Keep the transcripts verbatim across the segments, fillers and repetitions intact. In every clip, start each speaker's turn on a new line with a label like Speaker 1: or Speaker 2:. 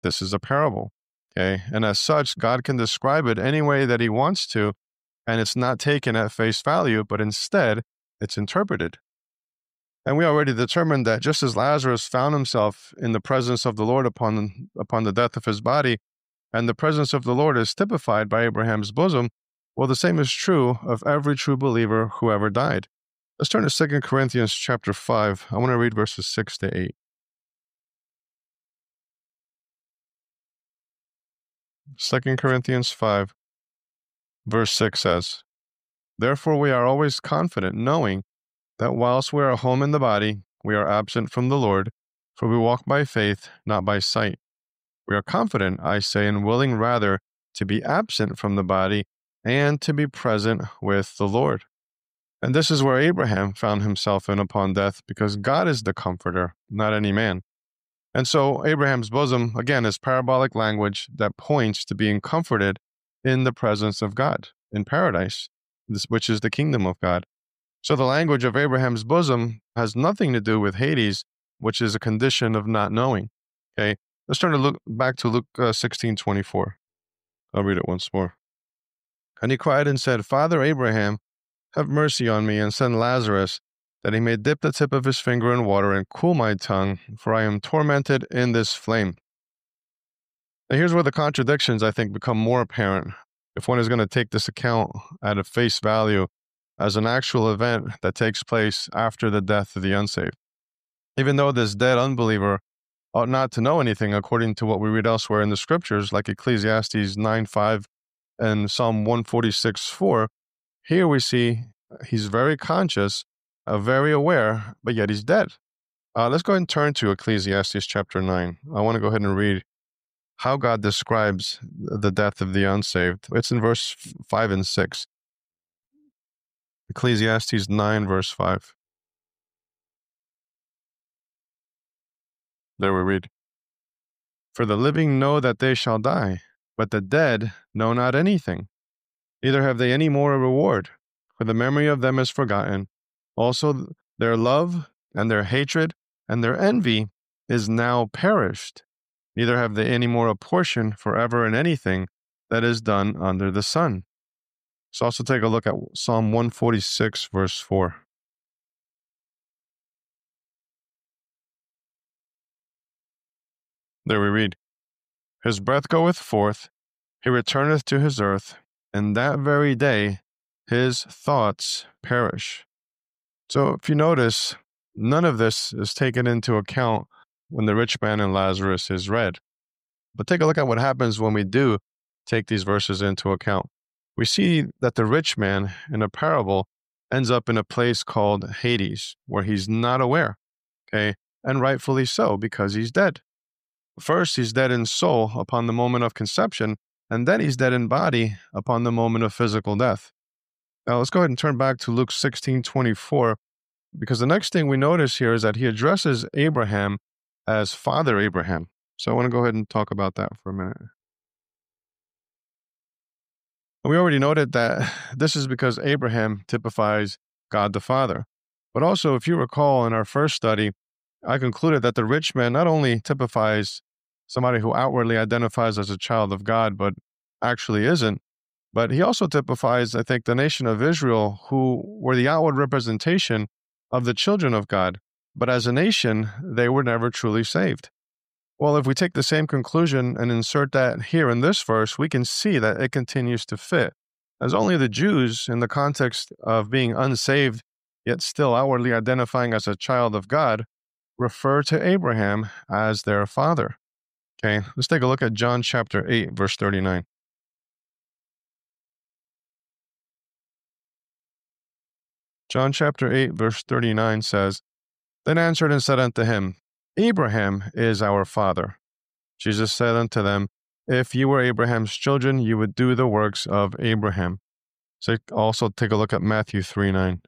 Speaker 1: this is a parable. Okay. And as such, God can describe it any way that he wants to, and it's not taken at face value, but instead it's interpreted. And we already determined that just as Lazarus found himself in the presence of the Lord upon, upon the death of his body, and the presence of the Lord is typified by Abraham's bosom, well, the same is true of every true believer who ever died. Let's turn to Second Corinthians chapter five. I want to read verses six to eight. Second Corinthians five, verse six says, "Therefore we are always confident, knowing that whilst we are home in the body, we are absent from the Lord, for we walk by faith, not by sight. We are confident, I say, and willing rather to be absent from the body and to be present with the Lord." And this is where Abraham found himself in upon death, because God is the comforter, not any man. And so Abraham's bosom, again, is parabolic language that points to being comforted in the presence of God, in paradise, which is the kingdom of God. So the language of Abraham's bosom has nothing to do with Hades, which is a condition of not knowing. Okay, let's turn to look back to Luke uh, sixteen twenty-four. I'll read it once more. "And he cried and said, Father Abraham, have mercy on me, and send Lazarus, that he may dip the tip of his finger in water and cool my tongue, for I am tormented in this flame." Now here's where the contradictions, I think, become more apparent if one is going to take this account at a face value as an actual event that takes place after the death of the unsaved. Even though this dead unbeliever ought not to know anything, according to what we read elsewhere in the scriptures, like Ecclesiastes nine five and Psalm one forty-six four, here we see he's very conscious, uh, very aware, but yet he's dead. Uh, let's go ahead and turn to Ecclesiastes chapter nine. I want to go ahead and read how God describes the death of the unsaved. It's in verse five and six. Ecclesiastes nine, verse five. There we read, "For the living know that they shall die, but the dead know not anything. Neither have they any more a reward, for the memory of them is forgotten. Also their love and their hatred and their envy is now perished. Neither have they any more a portion forever in anything that is done under the sun." So also take a look at Psalm one forty-six, verse four. There we read, "His breath goeth forth, he returneth to his earth, and that very day his thoughts perish." So if you notice, none of this is taken into account when the rich man and Lazarus is read. But take a look at what happens when we do take these verses into account. We see that the rich man in a parable ends up in a place called Hades, where he's not aware, okay? And rightfully so, because he's dead. First, he's dead in soul upon the moment of conception, and then he's dead in body upon the moment of physical death. Now, let's go ahead and turn back to Luke sixteen twenty-four, because the next thing we notice here is that he addresses Abraham as Father Abraham. So I want to go ahead and talk about that for a minute. We already noted that this is because Abraham typifies God the Father. But also, if you recall in our first study, I concluded that the rich man not only typifies somebody who outwardly identifies as a child of God, but actually isn't, but he also typifies, I think, the nation of Israel, who were the outward representation of the children of God. But as a nation, they were never truly saved. Well, if we take the same conclusion and insert that here in this verse, we can see that it continues to fit, as only the Jews, in the context of being unsaved, yet still outwardly identifying as a child of God, refer to Abraham as their father. Okay, let's take a look at John chapter eight, verse thirty-nine. John chapter eight, verse thirty-nine says, "Then answered and said unto him, Abraham is our father. Jesus said unto them, If you were Abraham's children, you would do the works of Abraham." So also take a look at Matthew three nine.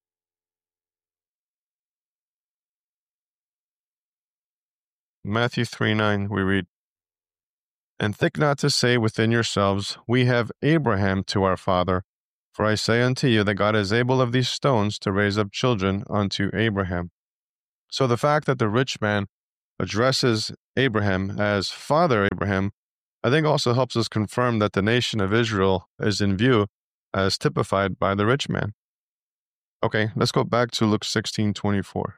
Speaker 1: Matthew three nine, we read, "And think not to say within yourselves, We have Abraham to our father. For I say unto you that God is able of these stones to raise up children unto Abraham." So the fact that the rich man addresses Abraham as Father Abraham, I think also helps us confirm that the nation of Israel is in view as typified by the rich man. Okay, let's go back to Luke sixteen twenty-four.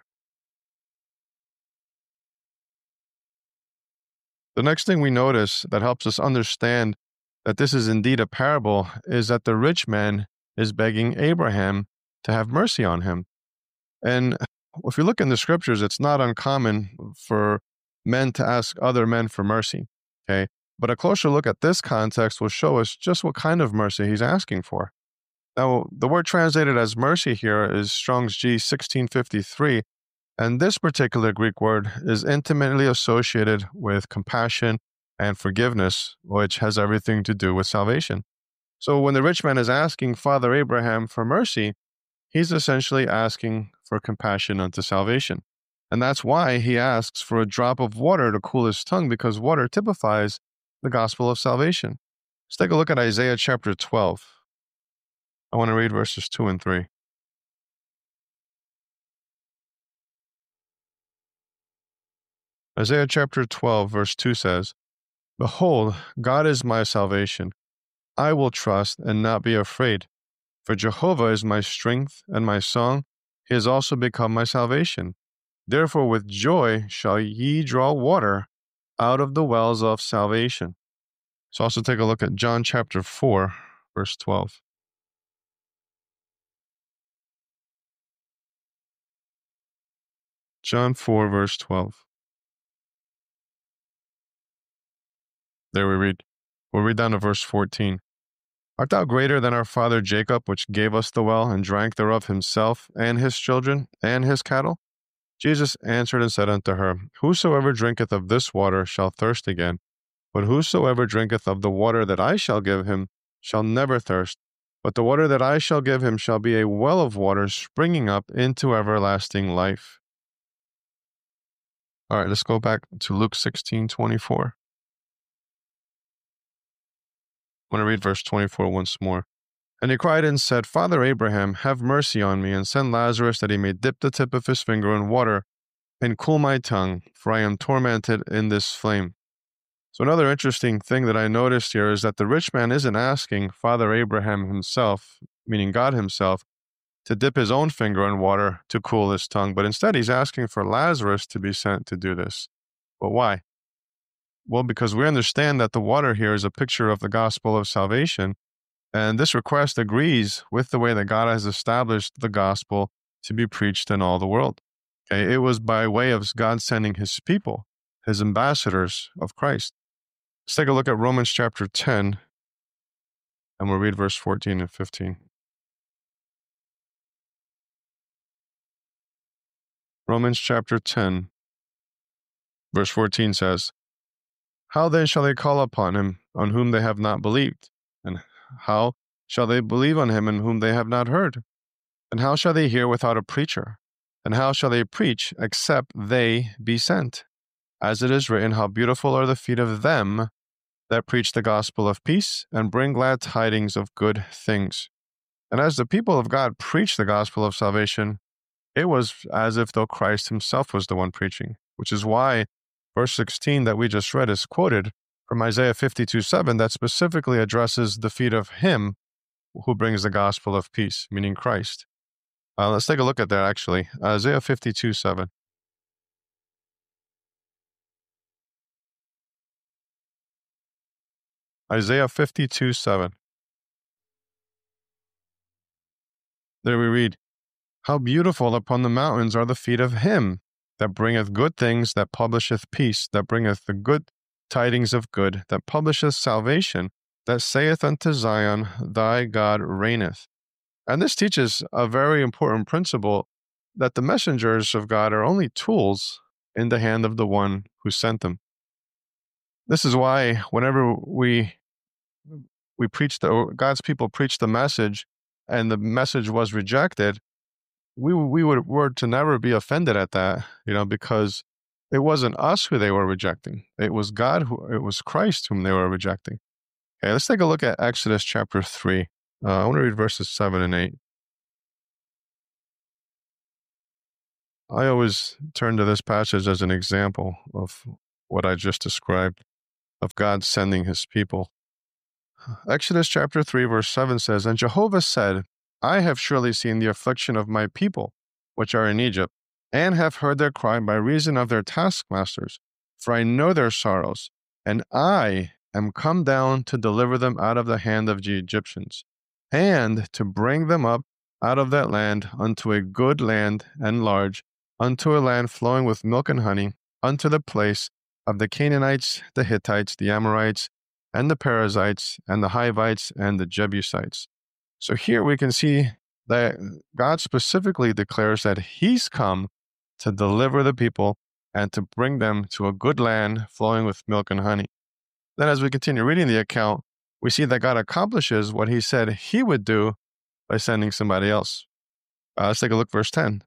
Speaker 1: The next thing we notice that helps us understand that this is indeed a parable is that the rich man is begging Abraham to have mercy on him. And if you look in the scriptures, it's not uncommon for men to ask other men for mercy. Okay. But a closer look at this context will show us just what kind of mercy he's asking for. Now, the word translated as mercy here is Strong's G sixteen fifty-three, and this particular Greek word is intimately associated with compassion and forgiveness, which has everything to do with salvation. So when the rich man is asking Father Abraham for mercy, he's essentially asking for compassion unto salvation. And that's why he asks for a drop of water to cool his tongue, because water typifies the gospel of salvation. Let's take a look at Isaiah chapter twelve. I want to read verses two and three. Isaiah chapter twelve, verse two says, "Behold, God is my salvation. I will trust and not be afraid. For Jehovah is my strength and my song. He has also become my salvation. Therefore with joy shall ye draw water out of the wells of salvation." So also take a look at John chapter four, verse twelve. John four, verse twelve. There we read. We'll read down to verse fourteen. "Art thou greater than our father Jacob, which gave us the well, and drank thereof himself, and his children, and his cattle?" Jesus answered and said unto her, "Whosoever drinketh of this water shall thirst again. But whosoever drinketh of the water that I shall give him shall never thirst. But the water that I shall give him shall be a well of water springing up into everlasting life." All right, let's go back to Luke sixteen twenty-four. I want to read verse twenty-four once more. "And he cried and said, Father Abraham, have mercy on me, and send Lazarus that he may dip the tip of his finger in water and cool my tongue, for I am tormented in this flame." So another interesting thing that I noticed here is that the rich man isn't asking Father Abraham himself, meaning God himself, to dip his own finger in water to cool his tongue, but instead he's asking for Lazarus to be sent to do this. But why? Well, because we understand that the water here is a picture of the gospel of salvation, and this request agrees with the way that God has established the gospel to be preached in all the world. Okay, it was by way of God sending his people, his ambassadors of Christ. Let's take a look at Romans chapter ten, and we'll read verse fourteen and fifteen. Romans chapter ten, verse fourteen says, "How then shall they call upon him on whom they have not believed? And how shall they believe on him in whom they have not heard? And how shall they hear without a preacher? And how shall they preach except they be sent? As it is written, how beautiful are the feet of them that preach the gospel of peace and bring glad tidings of good things." And as the people of God preached the gospel of salvation, it was as if though Christ himself was the one preaching, which is why verse sixteen that we just read is quoted from Isaiah fifty-two seven that specifically addresses the feet of him who brings the gospel of peace, meaning Christ. Uh, let's take a look at that actually. Isaiah fifty-two seven. Isaiah fifty-two seven. There we read, "How beautiful upon the mountains are the feet of him that bringeth good things, that publisheth peace, that bringeth the good tidings of good, that publisheth salvation, that saith unto Zion, thy God reigneth." And this teaches a very important principle, that the messengers of God are only tools in the hand of the one who sent them. This is why whenever we we preach the God's people preach the message and the message was rejected, we we would were to never be offended at that, you know, because it wasn't us who they were rejecting. It was God who it was Christ whom they were rejecting. Okay, let's take a look at Exodus chapter three. Uh, I want to read verses seven and eight. I always turn to this passage as an example of what I just described, of God sending his people. Exodus chapter three, verse seven says, "And Jehovah said, I have surely seen the affliction of my people, which are in Egypt, and have heard their cry by reason of their taskmasters. For I know their sorrows, and I am come down to deliver them out of the hand of the Egyptians, and to bring them up out of that land unto a good land and large, unto a land flowing with milk and honey, unto the place of the Canaanites, the Hittites, the Amorites, and the Perizzites, and the Hivites, and the Jebusites." So here we can see that God specifically declares that he's come to deliver the people and to bring them to a good land flowing with milk and honey. Then as we continue reading the account, we see that God accomplishes what he said he would do by sending somebody else. Uh, let's take a look, verse ten.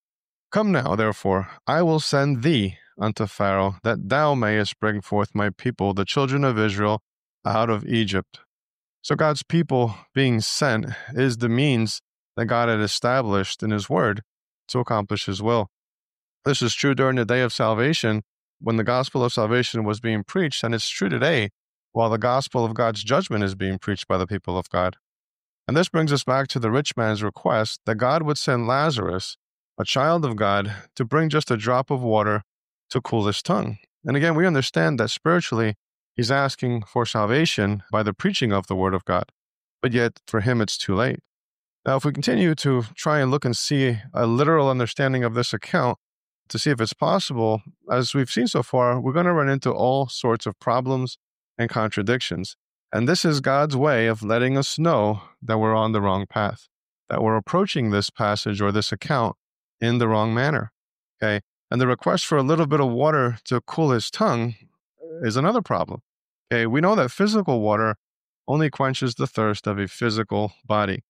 Speaker 1: "Come now, therefore, I will send thee unto Pharaoh, that thou mayest bring forth my people, the children of Israel, out of Egypt." So God's people being sent is the means that God had established in his word to accomplish his will. This is true during the day of salvation when the gospel of salvation was being preached, and it's true today while the gospel of God's judgment is being preached by the people of God. And this brings us back to the rich man's request that God would send Lazarus, a child of God, to bring just a drop of water to cool his tongue. And again, we understand that spiritually, he's asking for salvation by the preaching of the word of God. But yet, for him, it's too late. Now, if we continue to try and look and see a literal understanding of this account, to see if it's possible, as we've seen so far, we're going to run into all sorts of problems and contradictions. And this is God's way of letting us know that we're on the wrong path, that we're approaching this passage or this account in the wrong manner. Okay. And the request for a little bit of water to cool his tongue is another problem. Okay. We know that physical water only quenches the thirst of a physical body.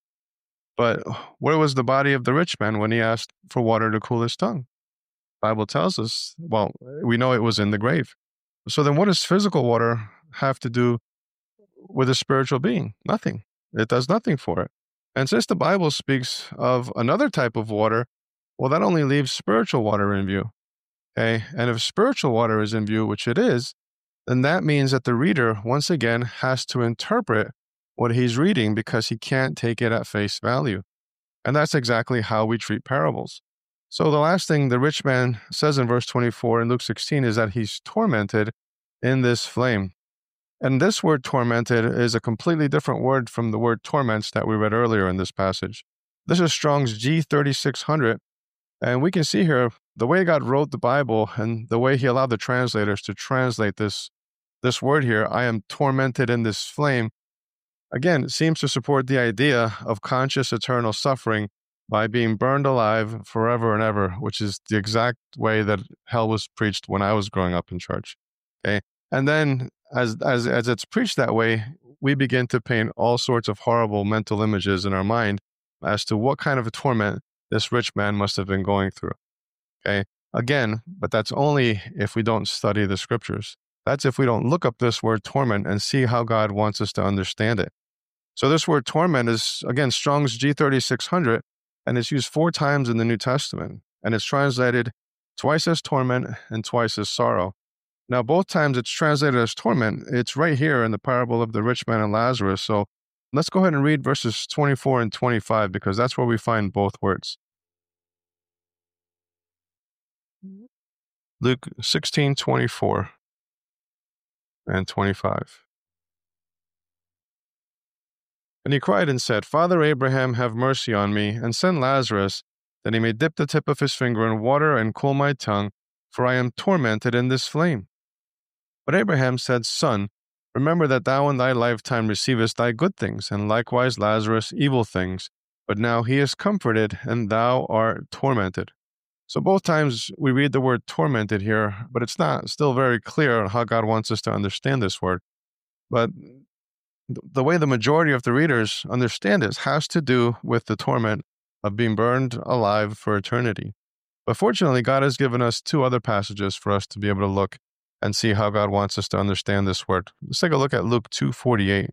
Speaker 1: But where was the body of the rich man when he asked for water to cool his tongue? The Bible tells us, well, we know it was in the grave. So then what does physical water have to do with a spiritual being? Nothing. It does nothing for it. And since the Bible speaks of another type of water, well, that only leaves spiritual water in view. Okay. And if spiritual water is in view, which it is, then that means that the reader, once again, has to interpret what he's reading because he can't take it at face value. And that's exactly how we treat parables. So the last thing the rich man says in verse twenty-four in Luke sixteen is that he's tormented in this flame. And this word tormented is a completely different word from the word torments that we read earlier in this passage. This is Strong's G thirty-six hundred. And we can see here the way God wrote the Bible and the way he allowed the translators to translate this, this word here, I am tormented in this flame, again, seems to support the idea of conscious eternal suffering by being burned alive forever and ever, which is the exact way that hell was preached when I was growing up in church. Okay. And then as, as, as it's preached that way, we begin to paint all sorts of horrible mental images in our mind as to what kind of a torment this rich man must have been going through. Okay. Again, but that's only if we don't study the scriptures. That's if we don't look up this word torment and see how God wants us to understand it. So this word torment is, again, Strong's G thirty-six hundred, and it's used four times in the New Testament, and it's translated twice as torment and twice as sorrow. Now, both times it's translated as torment, it's right here in the parable of the rich man and Lazarus. So let's go ahead and read verses twenty-four and twenty-five, because that's where we find both words. Luke sixteen, twenty-four and twenty-five. "And he cried and said, Father Abraham, have mercy on me, and send Lazarus, that he may dip the tip of his finger in water and cool my tongue, for I am tormented in this flame. But Abraham said, Son, remember that thou in thy lifetime receivest thy good things, and likewise Lazarus evil things. But now he is comforted, and thou art tormented." So both times we read the word tormented here, but it's not still very clear how God wants us to understand this word. But the way the majority of the readers understand this has to do with the torment of being burned alive for eternity. But fortunately, God has given us two other passages for us to be able to look and see how God wants us to understand this word. Let's take a look at Luke two forty-eight.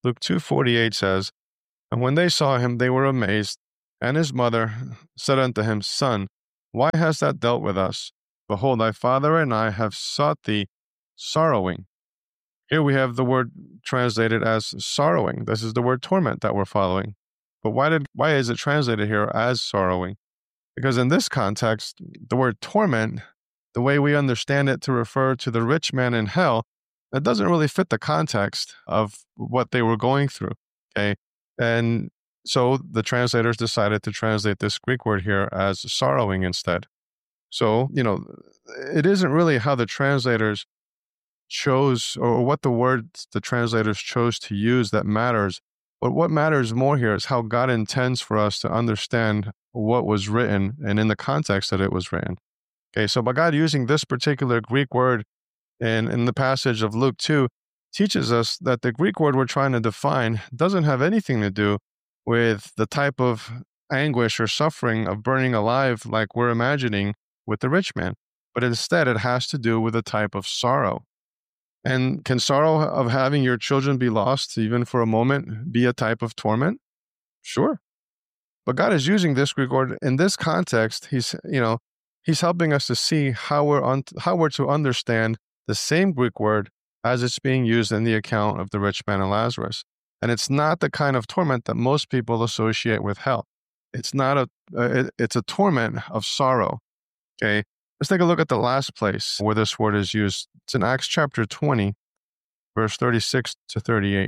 Speaker 1: Luke two forty-eight says, "And when they saw him, they were amazed. And his mother said unto him, Son, why hast thou dealt with us? Behold, thy father and I have sought thee sorrowing." Here we have the word translated as sorrowing. This is the word torment that we're following. But why did why is it translated here as sorrowing? Because in this context, the word torment, the way we understand it to refer to the rich man in hell, that doesn't really fit the context of what they were going through. Okay. And so the translators decided to translate this Greek word here as sorrowing instead. So, you know, it isn't really how the translators chose or what the words the translators chose to use that matters. But what matters more here is how God intends for us to understand what was written and in the context that it was written. Okay, so by God using this particular Greek word in, in the passage of Luke two teaches us that the Greek word we're trying to define doesn't have anything to do with the type of anguish or suffering of burning alive like we're imagining with the rich man, but instead it has to do with a type of sorrow. And can sorrow of having your children be lost, even for a moment, be a type of torment? Sure. But God is using this Greek word in this context. He's, you know, he's helping us to see how we're un- how we're to understand the same Greek word as it's being used in the account of the rich man and Lazarus. And it's not the kind of torment that most people associate with hell. It's not a, uh, it, it's a torment of sorrow. Okay. Let's take a look at the last place where this word is used. It's in Acts chapter twenty, verse thirty-six to thirty-eight.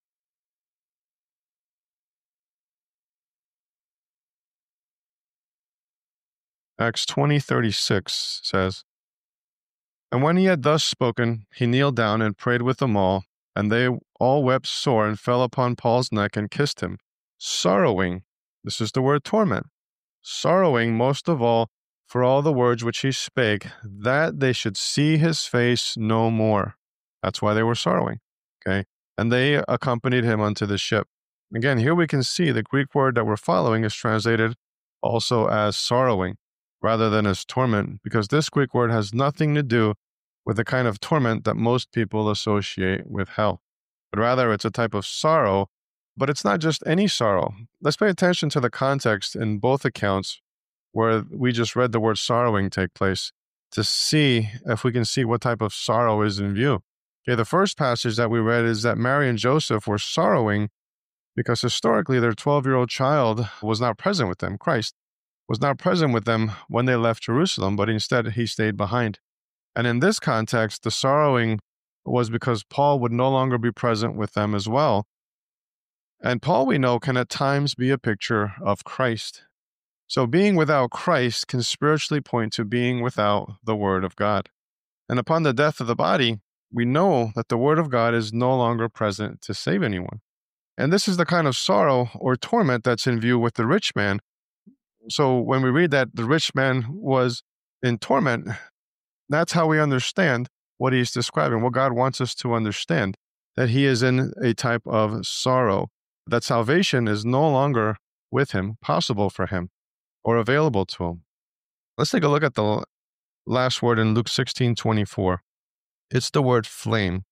Speaker 1: Acts twenty, thirty-six says, "And when he had thus spoken, he kneeled down and prayed with them all, and they all wept sore and fell upon Paul's neck and kissed him, sorrowing," this is the word torment, "sorrowing most of all for all the words which he spake, that they should see his face no more." That's why they were sorrowing. Okay. And they accompanied him unto the ship. Again, here we can see the Greek word that we're following is translated also as sorrowing rather than as torment, because this Greek word has nothing to do with the kind of torment that most people associate with hell. But rather, it's a type of sorrow, but it's not just any sorrow. Let's pay attention to the context in both accounts where we just read the word sorrowing take place to see if we can see what type of sorrow is in view. Okay, the first passage that we read is that Mary and Joseph were sorrowing because historically their twelve-year-old child was not present with them. Christ was not present with them when they left Jerusalem, but instead he stayed behind. And in this context, the sorrowing was because Paul would no longer be present with them as well. And Paul, we know, can at times be a picture of Christ. So being without Christ can spiritually point to being without the Word of God. And upon the death of the body, we know that the Word of God is no longer present to save anyone. And this is the kind of sorrow or torment that's in view with the rich man. So when we read that the rich man was in torment, that's how we understand what he's describing, what God wants us to understand, that he is in a type of sorrow, that salvation is no longer with him, possible for him, or available to him. Let's take a look at the last word in Luke sixteen twenty-four. It's the word flame.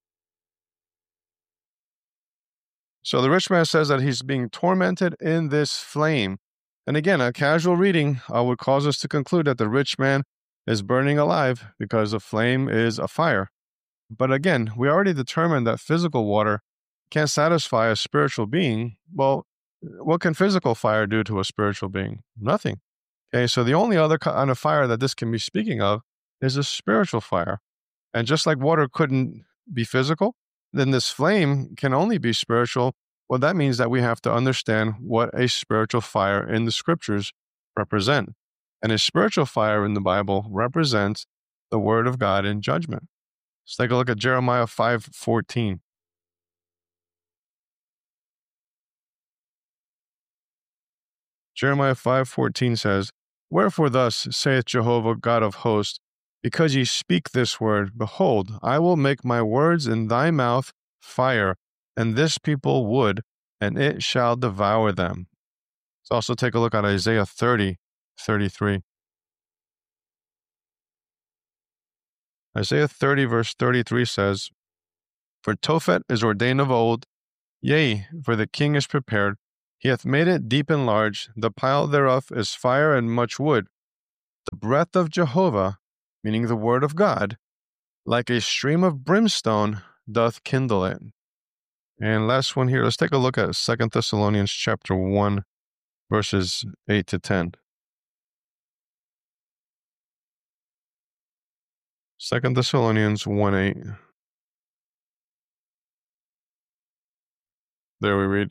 Speaker 1: So the rich man says that he's being tormented in this flame. And again, a casual reading uh, would cause us to conclude that the rich man is burning alive because the flame is a fire. But again, we already determined that physical water can't satisfy a spiritual being. Well, what can physical fire do to a spiritual being? Nothing. Okay, so the only other kind of fire that this can be speaking of is a spiritual fire. And just like water couldn't be physical, then this flame can only be spiritual. Well, that means that we have to understand what a spiritual fire in the scriptures represent. And a spiritual fire in the Bible represents the word of God in judgment. Let's take a look at Jeremiah five fourteen. Jeremiah five fourteen says, "Wherefore thus saith Jehovah God of hosts, because ye speak this word, behold, I will make my words in thy mouth fire, and this people wood, and it shall devour them." Let's also take a look at Isaiah thirty thirty-three. Isaiah thirty verse thirty-three says, "For Tophet is ordained of old, Yea, for the king is prepared. He hath made it deep and large. The pile thereof is fire and much wood. The breath of Jehovah, meaning the word of God, like a stream of brimstone, doth kindle it. And last one here, let's take a look at Second Thessalonians chapter one, verses eight to ten. Second Thessalonians one eight. There we read,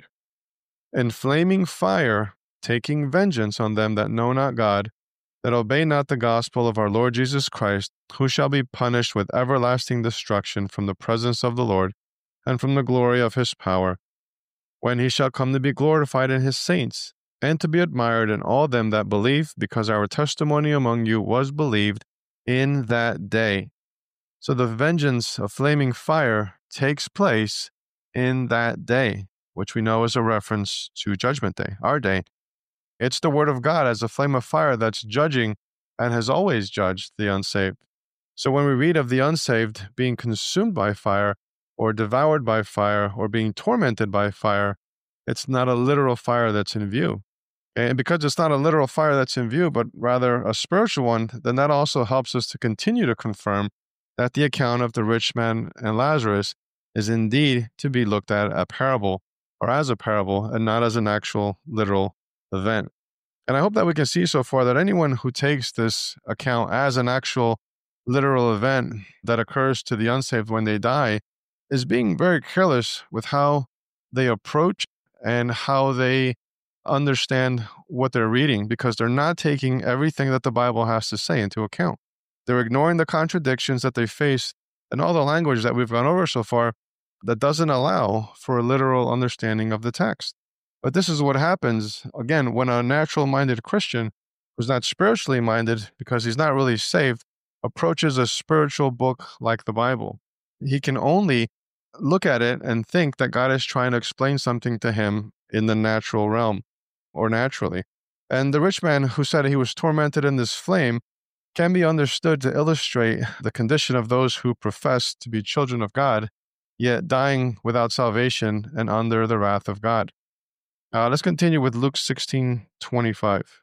Speaker 1: "In flaming fire, taking vengeance on them that know not God, that obey not the gospel of our Lord Jesus Christ, who shall be punished with everlasting destruction from the presence of the Lord and from the glory of his power, when he shall come to be glorified in his saints, and to be admired in all them that believe, because our testimony among you was believed in that day." So the vengeance of flaming fire takes place in that day, which we know is a reference to Judgment Day, our day. It's the word of God as a flame of fire that's judging and has always judged the unsaved. So when we read of the unsaved being consumed by fire or devoured by fire or being tormented by fire, it's not a literal fire that's in view. And because it's not a literal fire that's in view, but rather a spiritual one, then that also helps us to continue to confirm that the account of the rich man and Lazarus is indeed to be looked at a parable or as a parable and not as an actual literal event. And I hope that we can see so far that anyone who takes this account as an actual literal event that occurs to the unsaved when they die is being very careless with how they approach and how they understand what they're reading, because they're not taking everything that the Bible has to say into account. They're ignoring the contradictions that they face and all the language that we've gone over so far that doesn't allow for a literal understanding of the text. But this is what happens, again, when a natural-minded Christian who's not spiritually minded because he's not really saved approaches a spiritual book like the Bible. He can only look at it and think that God is trying to explain something to him in the natural realm or naturally. And the rich man who said he was tormented in this flame can be understood to illustrate the condition of those who profess to be children of God, yet dying without salvation and under the wrath of God. Uh, let's continue with Luke sixteen twenty-five. It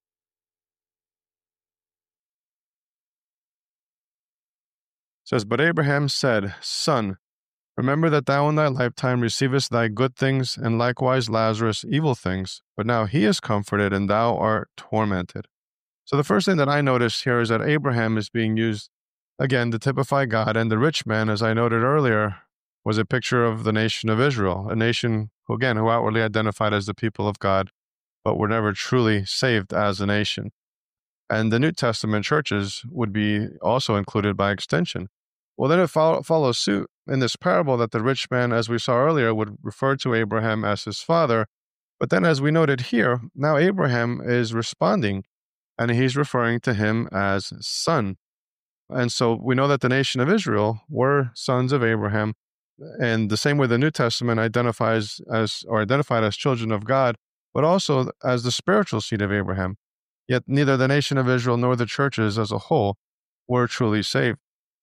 Speaker 1: says, "But Abraham said, Son, remember that thou in thy lifetime receivest thy good things, and likewise Lazarus evil things. But now he is comforted, and thou art tormented." So the first thing that I notice here is that Abraham is being used, again, to typify God, and the rich man, as I noted earlier, was a picture of the nation of Israel, a nation who, again, who outwardly identified as the people of God, but were never truly saved as a nation. And the New Testament churches would be also included by extension. Well, then it follow, follows suit in this parable that the rich man, as we saw earlier, would refer to Abraham as his father. But then, as we noted here, now Abraham is responding, and he's referring to him as son. And so we know that the nation of Israel were sons of Abraham, and the same way the New Testament identifies as, or identified as children of God, but also as the spiritual seed of Abraham. Yet neither the nation of Israel nor the churches as a whole were truly saved.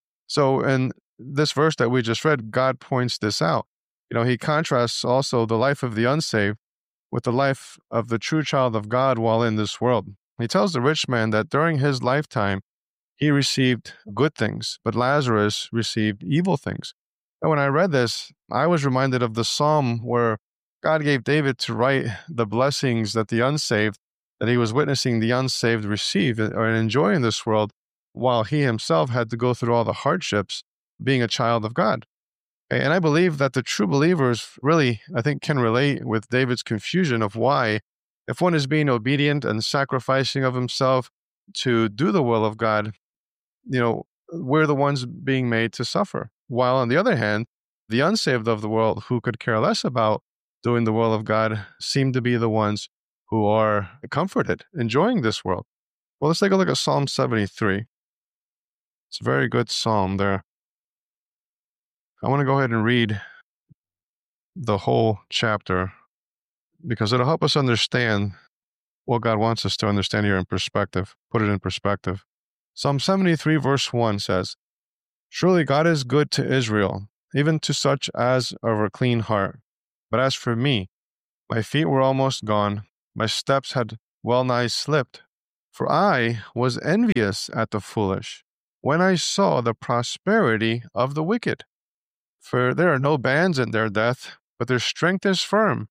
Speaker 1: So in this verse that we just read, God points this out. You know, he contrasts also the life of the unsaved with the life of the true child of God while in this world. He tells the rich man that during his lifetime, he received good things, but Lazarus received evil things. And when I read this, I was reminded of the psalm where God gave David to write the blessings that the unsaved, that he was witnessing the unsaved receive or enjoy in this world, while he himself had to go through all the hardships being a child of God. And I believe that the true believers really, I think, can relate with David's confusion of why, if one is being obedient and sacrificing of himself to do the will of God, you know, we're the ones being made to suffer. While on the other hand, the unsaved of the world who could care less about doing the will of God seem to be the ones who are comforted, enjoying this world. Well, let's take a look at Psalm seventy-three. It's a very good psalm there. I want to go ahead and read the whole chapter because it'll help us understand what God wants us to understand here in perspective, put it in perspective. Psalm seventy-three verse one says, "Surely God is good to Israel, even to such as are of a clean heart. But as for me, my feet were almost gone, my steps had well nigh slipped. For I was envious at the foolish, when I saw the prosperity of the wicked. For there are no bands in their death, but their strength is firm,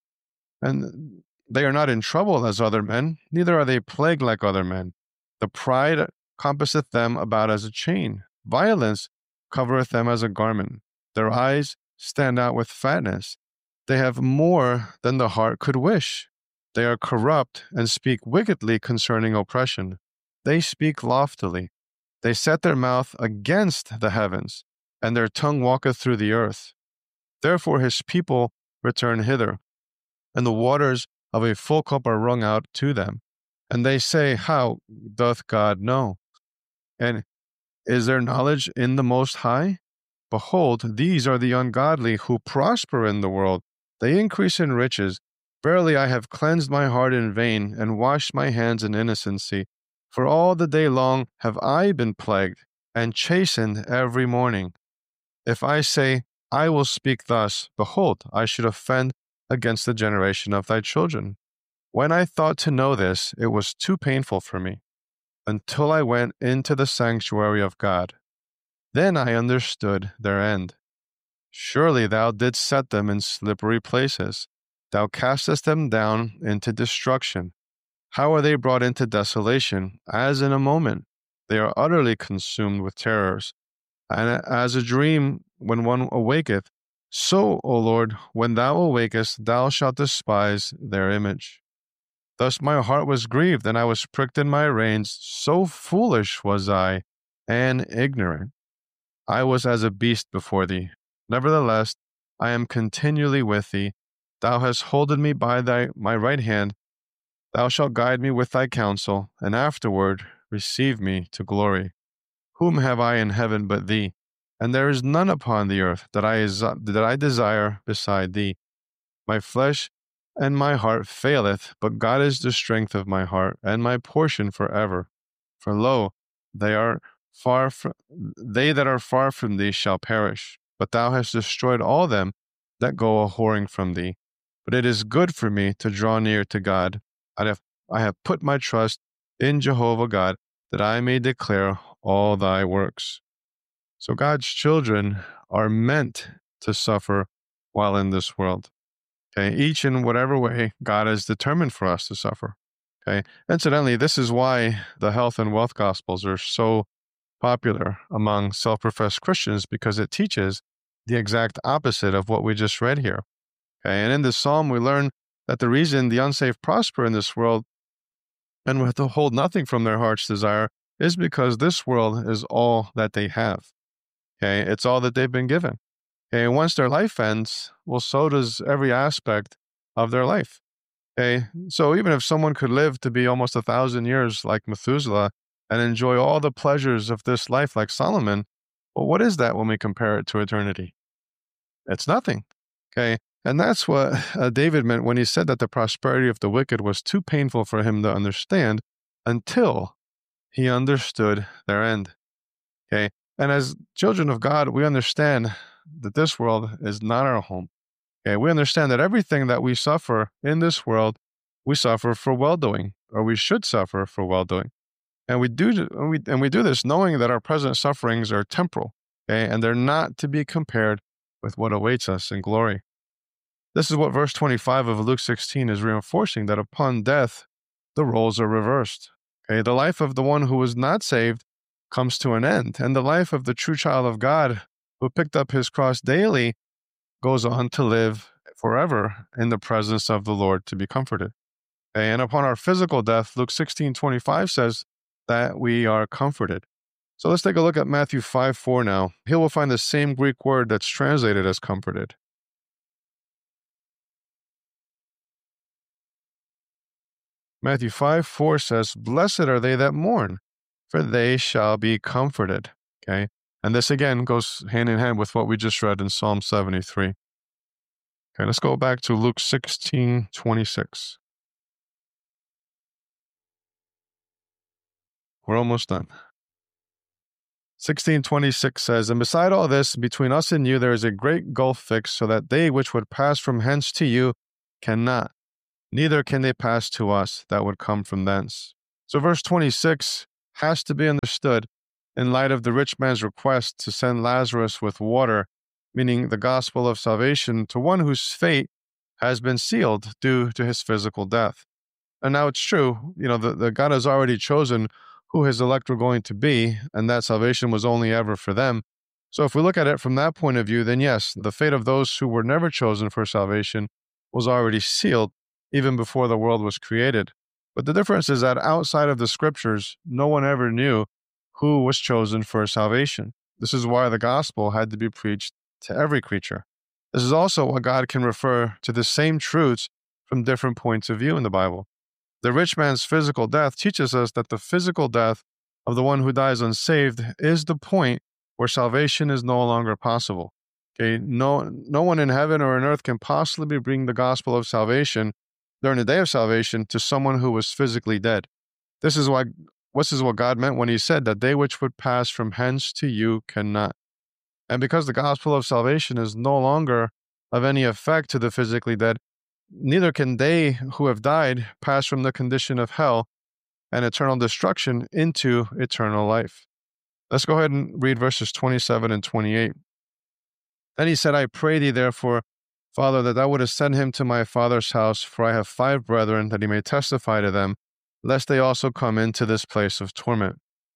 Speaker 1: and they are not in trouble as other men, neither are they plagued like other men. The pride compasseth them about as a chain, violence covereth them as a garment. Their eyes stand out with fatness. They have more than the heart could wish. They are corrupt and speak wickedly concerning oppression. They speak loftily. They set their mouth against the heavens, and their tongue walketh through the earth. Therefore his people return hither, and the waters of a full cup are wrung out to them. And they say, how doth God know? And is there knowledge in the Most High? Behold, these are the ungodly who prosper in the world. They increase in riches. Verily I have cleansed my heart in vain, and washed my hands in innocency. For all the day long have I been plagued, and chastened every morning. If I say, I will speak thus, behold, I should offend against the generation of thy children. When I thought to know this, it was too painful for me, until I went into the sanctuary of God. Then I understood their end. Surely thou didst set them in slippery places. Thou castest them down into destruction. How are they brought into desolation, as in a moment? They are utterly consumed with terrors. And as a dream when one awaketh, so, O Lord, when thou awakest, thou shalt despise their image. Thus my heart was grieved, and I was pricked in my reins. So foolish was I, and ignorant. I was as a beast before thee. Nevertheless, I am continually with thee. Thou hast holden me by thy my right hand. Thou shalt guide me with thy counsel, and afterward receive me to glory. Whom have I in heaven but thee? And there is none upon the earth that I, that I desire beside thee. My flesh and my heart faileth, but God is the strength of my heart, and my portion forever. For lo, they are far from, they that are far from thee shall perish, but thou hast destroyed all them that go a whoring from thee. But it is good for me to draw near to God. I have, I have put my trust in Jehovah God, that I may declare all thy works. So God's children are meant to suffer while in this world. Okay, each in whatever way God has determined for us to suffer. Okay, incidentally, this is why the health and wealth gospels are so popular among self-professed Christians, because it teaches the exact opposite of what we just read here. Okay, and in this psalm, we learn that the reason the unsaved prosper in this world and withhold nothing from their heart's desire is because this world is all that they have. Okay, it's all that they've been given. Okay, and once their life ends, well, so does every aspect of their life. Okay, so even if someone could live to be almost a thousand years like Methuselah and enjoy all the pleasures of this life like Solomon, well, what is that when we compare it to eternity? It's nothing. Okay, and that's what uh, David meant when he said that the prosperity of the wicked was too painful for him to understand until he understood their end. Okay, and as children of God, we understand that this world is not our home. Okay, we understand that everything that we suffer in this world, we suffer for well-doing, or we should suffer for well-doing. And we do and we, and we do this knowing that our present sufferings are temporal, okay, and they're not to be compared with what awaits us in glory. This is what verse twenty-five of Luke sixteen is reinforcing, that upon death, the roles are reversed. Okay, the life of the one who was not saved comes to an end, and the life of the true child of God who picked up his cross daily goes on to live forever in the presence of the Lord to be comforted. Okay, and upon our physical death, Luke sixteen twenty-five says that we are comforted. So let's take a look at Matthew five four now. Here we'll find the same Greek word that's translated as comforted. Matthew five four says, blessed are they that mourn, for they shall be comforted. Okay, and this again goes hand in hand with what we just read in Psalm seventy-three. Okay, let's go back to Luke sixteen twenty-six. We're almost done. sixteen twenty-six says, "And beside all this, between us and you there is a great gulf fixed, so that they which would pass from hence to you cannot, neither can they pass to us that would come from thence." So verse twenty-six has to be understood in light of the rich man's request to send Lazarus with water, meaning the gospel of salvation, to one whose fate has been sealed due to his physical death. And now it's true, you know, the, the God has already chosen who his elect were going to be, and that salvation was only ever for them. So if we look at it from that point of view, then yes, the fate of those who were never chosen for salvation was already sealed even before the world was created. But the difference is that outside of the scriptures, no one ever knew who was chosen for salvation. This is why the gospel had to be preached to every creature. This is also why God can refer to the same truths from different points of view in the Bible. The rich man's physical death teaches us that the physical death of the one who dies unsaved is the point where salvation is no longer possible. Okay, no, no one in heaven or on earth can possibly bring the gospel of salvation during the day of salvation to someone who was physically dead. This is why this is what God meant when he said that they which would pass from hence to you cannot. And because the gospel of salvation is no longer of any effect to the physically dead, neither can they who have died pass from the condition of hell and eternal destruction into eternal life. Let's go ahead and read verses twenty-seven and twenty-eight. Then he said, "I pray thee therefore, Father, that thou wouldest send him to my father's house, for I have five brethren, that he may testify to them, lest they also come into this place of torment."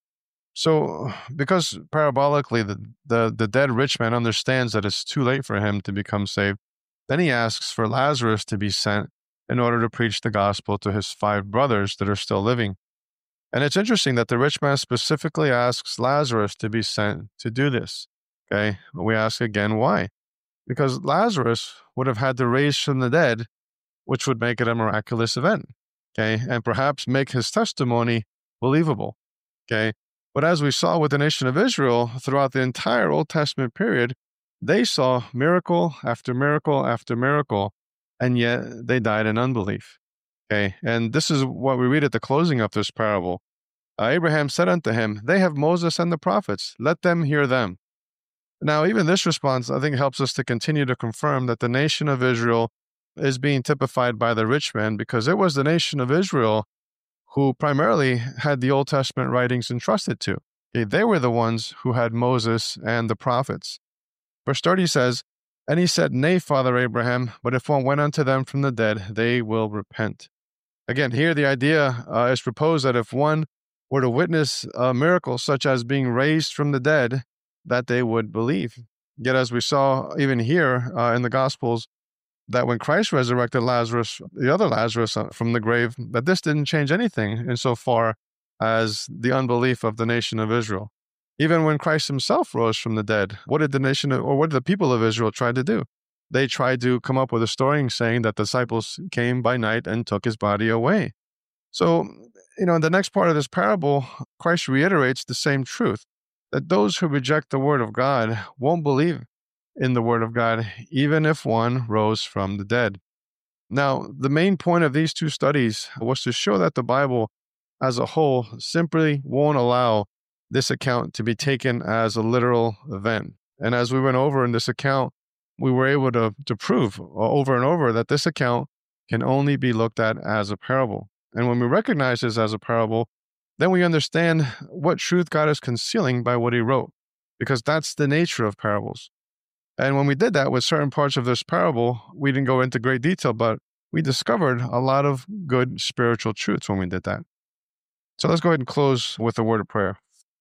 Speaker 1: So, because parabolically the, the, the dead rich man understands that it's too late for him to become saved, then he asks for Lazarus to be sent in order to preach the gospel to his five brothers that are still living. And it's interesting that the rich man specifically asks Lazarus to be sent to do this. Okay, we ask again, why? Because Lazarus would have had to raise from the dead, which would make it a miraculous event, okay, and perhaps make his testimony believable, okay? But as we saw with the nation of Israel throughout the entire Old Testament period, they saw miracle after miracle after miracle, and yet they died in unbelief, okay? And this is what we read at the closing of this parable. Uh, Abraham said unto him, "They have Moses and the prophets, let them hear them." Now, even this response, I think, helps us to continue to confirm that the nation of Israel is being typified by the rich man, because it was the nation of Israel who primarily had the Old Testament writings entrusted to. Okay, they were the ones who had Moses and the prophets. Verse thirty says, "And he said, Nay, Father Abraham, but if one went unto them from the dead, they will repent." Again, here the idea uh, is proposed that if one were to witness a miracle such as being raised from the dead, that they would believe. Yet as we saw even here uh, in the Gospels, that when Christ resurrected Lazarus, the other Lazarus uh, from the grave, that this didn't change anything insofar as the unbelief of the nation of Israel. Even when Christ himself rose from the dead, what did the nation, of, or what did the people of Israel try to do? They tried to come up with a story saying that the disciples came by night and took his body away. So, you know, in the next part of this parable, Christ reiterates the same truth, that those who reject the word of God won't believe in the word of God, even if one rose from the dead. Now, the main point of these two studies was to show that the Bible as a whole simply won't allow this account to be taken as a literal event. And as we went over in this account, we were able to, to prove over and over that this account can only be looked at as a parable. And when we recognize this as a parable, then we understand what truth God is concealing by what he wrote, because that's the nature of parables. And when we did that with certain parts of this parable, we didn't go into great detail, but we discovered a lot of good spiritual truths when we did that. So let's go ahead and close with a word of prayer.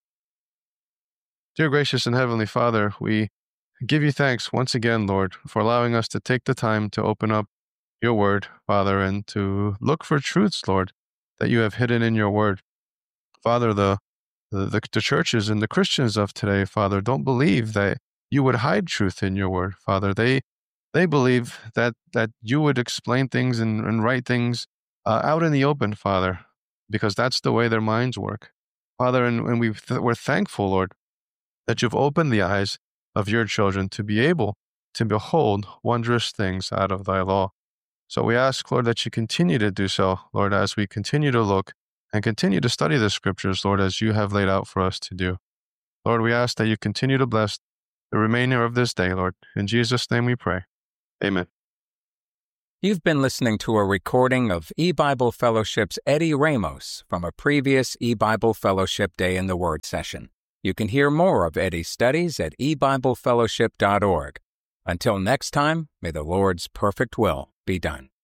Speaker 1: Dear gracious and heavenly Father, we give you thanks once again, Lord, for allowing us to take the time to open up your word, Father, and to look for truths, Lord, that you have hidden in your word. Father, the, the, the churches and the Christians of today, Father, don't believe that you would hide truth in your word, Father. They they believe that that you would explain things and, and write things uh, out in the open, Father, because that's the way their minds work. Father, and, and we th- we're thankful, Lord, that you've opened the eyes of your children to be able to behold wondrous things out of thy law. So we ask, Lord, that you continue to do so, Lord, as we continue to look and continue to study the scriptures, Lord, as you have laid out for us to do. Lord, we ask that you continue to bless the remainder of this day, Lord. In Jesus' name we pray. Amen.
Speaker 2: You've been listening to a recording of E-Bible Fellowship's Eddie Ramos from a previous E-Bible Fellowship Day in the Word session. You can hear more of Eddie's studies at e bible fellowship dot org. Until next time, may the Lord's perfect will be done.